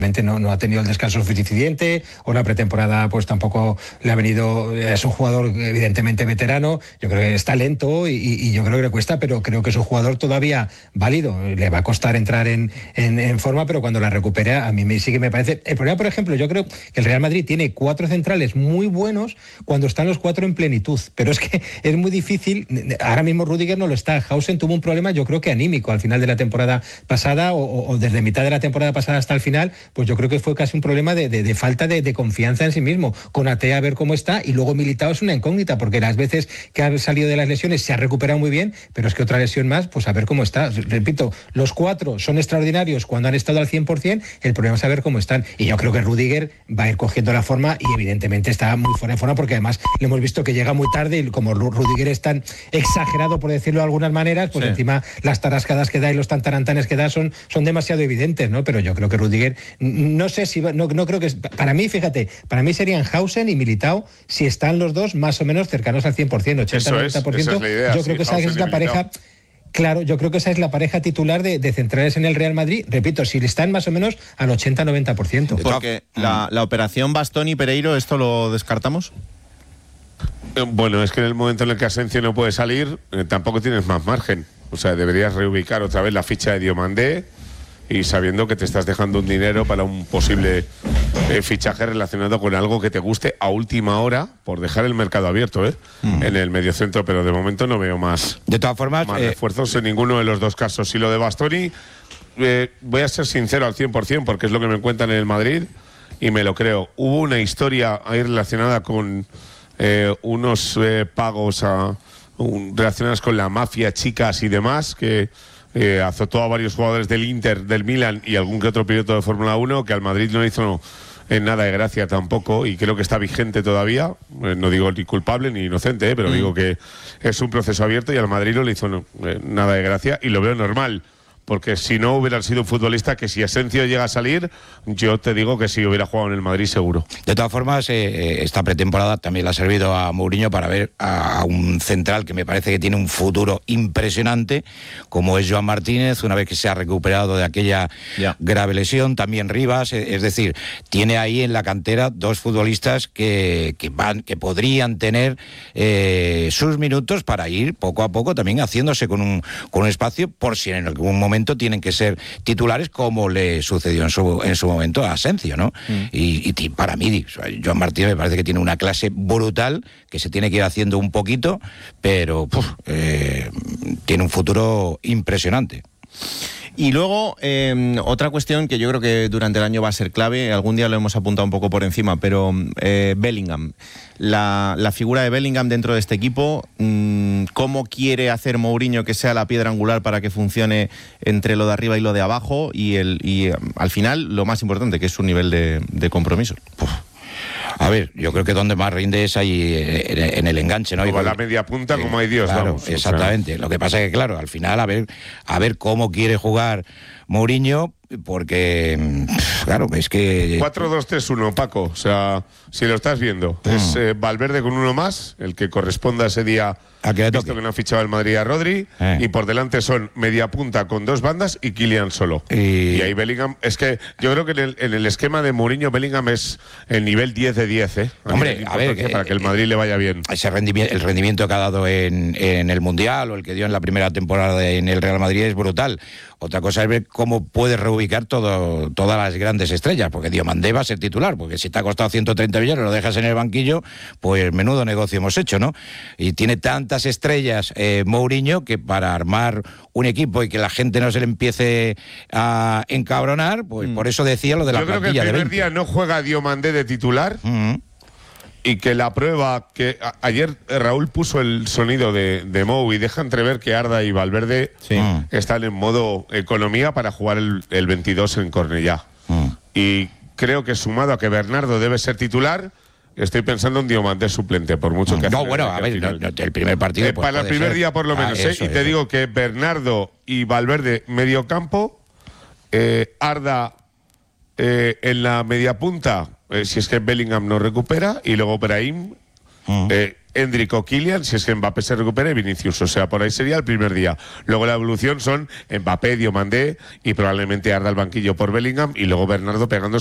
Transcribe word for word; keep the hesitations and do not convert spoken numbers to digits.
No, no ha tenido el descanso suficiente, o la pretemporada pues tampoco le ha venido. Es un jugador evidentemente veterano, yo creo que está lento y, y yo creo que le cuesta, pero creo que es un jugador todavía válido. Le va a costar entrar en, en, en forma, pero cuando la recupere a mí me, sí que me parece. El problema, por ejemplo, yo creo que el Real Madrid tiene cuatro centrales muy buenos cuando están los cuatro en plenitud, pero es que es muy difícil. Ahora mismo Rüdiger no lo está. Hausen tuvo un problema, yo creo que anímico al final de la temporada pasada, o, o desde mitad de la temporada pasada hasta el final, pues yo creo que fue casi un problema de, de, de falta de, de confianza en sí mismo. Con Ate a ver cómo está, y luego Militao es una incógnita, porque las veces que ha salido de las lesiones se ha recuperado muy bien, pero es que otra lesión más, pues a ver cómo está. Repito, los cuatro son extraordinarios cuando han estado al cien por ciento, el problema es saber cómo están, y yo creo que Rüdiger va a ir cogiendo la forma, y evidentemente está muy fuera de forma, porque además le hemos visto que llega muy tarde, y como Rüdiger es tan exagerado, por decirlo de algunas maneras, pues sí, encima las tarascadas que da y los tantarantanes que da son, son demasiado evidentes, ¿no? Pero yo creo que Rüdiger, no sé si va, no, no creo que, para mí, fíjate, para mí serían Hausen y Militao si están los dos más o menos cercanos al cien por ciento, ochenta noventa por ciento. Es, esa es la idea, yo creo sí, que esa es la pareja. Claro, yo creo que esa es la pareja titular de, de centrales en el Real Madrid. Repito, si están más o menos al ochenta noventa por ciento. Porque la, la operación Bastoni Pereiro, ¿esto lo descartamos? Bueno, es que en el momento en el que Asensio no puede salir, eh, tampoco tienes más margen. O sea, deberías reubicar otra vez la ficha de Diomandé, y sabiendo que te estás dejando un dinero para un posible eh, fichaje relacionado con algo que te guste a última hora, por dejar el mercado abierto, ¿eh? Mm. En el mediocentro, pero de momento no veo más, de todas formas, más eh... refuerzos en ninguno de los dos casos. Y lo de Bastoni, eh, voy a ser sincero al cien por ciento, porque es lo que me cuentan en el Madrid, y me lo creo. Hubo una historia ahí relacionada con eh, unos eh, pagos a, un, relacionados con la mafia, chicas y demás, que Eh, azotó a varios jugadores del Inter, del Milan y algún que otro piloto de Fórmula uno, que al Madrid no hizo no, en nada de gracia tampoco, y creo que está vigente todavía. Eh, no digo ni culpable ni inocente, eh, pero mm. digo que es un proceso abierto, y al Madrid no le hizo no, eh, nada de gracia, y lo veo normal. Porque si no hubiera sido un futbolista que, si Asensio llega a salir, yo te digo que si hubiera jugado en el Madrid seguro. De todas formas, eh, esta pretemporada también le ha servido a Mourinho para ver a un central que me parece que tiene un futuro impresionante, como es Joan Martínez, una vez que se ha recuperado de aquella yeah. grave lesión. También Rivas, es decir, tiene ahí en la cantera dos futbolistas que, que, van, que podrían tener eh, sus minutos para ir poco a poco también haciéndose con un, con un espacio, por si en algún momento tienen que ser titulares, como le sucedió en su en su momento a Asensio, ¿no? Mm. Y, y para mí, Joan Martínez me parece que tiene una clase brutal, que se tiene que ir haciendo un poquito, pero puf, eh, tiene un futuro impresionante. Y luego, eh, otra cuestión que yo creo que durante el año va a ser clave, algún día lo hemos apuntado un poco por encima, pero eh, Bellingham, la, la figura de Bellingham dentro de este equipo, mmm, ¿cómo quiere hacer Mourinho que sea la piedra angular para que funcione entre lo de arriba y lo de abajo? Y, el, y al final, lo más importante, que es su nivel de, de compromiso. Uf. A ver, yo creo que donde más rinde es ahí en, en el enganche, ¿no? Como a la media punta, eh, como hay Dios, claro, vamos. Exactamente. O sea. Lo que pasa es que, claro, al final, a ver, a ver cómo quiere jugar Mourinho, porque, claro, es que... cuatro dos tres uno, Paco. O sea, si lo estás viendo, mm. es eh, Valverde con uno más, el que corresponda ese día, ¿a qué visto que no ha fichado el Madrid a Rodri, eh. y por delante son media punta con dos bandas y Kylian solo. Y, y ahí Bellingham, es que yo creo que en el, en el esquema de Mourinho, Bellingham es el nivel diez de diez, ¿eh? A Hombre, a ver, para que el Madrid le vaya bien. Ese rendimiento, el rendimiento que ha dado en, en el Mundial, o el que dio en la primera temporada en el Real Madrid, es brutal. Otra cosa es ver cómo puede reubicar todo, todas las grandes estrellas, porque Diomandé va a ser titular, porque si te ha costado ciento treinta millones, lo dejas en el banquillo, pues menudo negocio hemos hecho, ¿no? Y tiene tantas estrellas eh, Mourinho, que para armar un equipo y que la gente no se le empiece a encabronar, pues mm. por eso decía lo de la Yo plantilla de Yo creo que el primer veinte. día no juega Diomandé de titular, mm. y que la prueba, que a, ayer Raúl puso el sonido de, de Mou, y deja entrever que Arda y Valverde sí. mm. están en modo economía para jugar el, el veintidós en Cornellá. Mm. Y creo que, sumado a que Bernardo debe ser titular, estoy pensando en Diomandé suplente, por mucho que... No, bueno, a ver, no, no, el primer partido... Eh, pues, para el primer ser. día por lo menos, ah, ¿eh? Y te digo que Bernardo y Valverde medio campo, eh, Arda eh, en la media punta, eh, si es que Bellingham no recupera, y luego Brahim Uh-huh. Eh, Endrick o Kylian, si es que Mbappé se recupera, y Vinicius. O sea, por ahí sería el primer día. Luego la evolución son Mbappé, Diomandé y probablemente Arda al banquillo por Bellingham y luego Bernardo pegando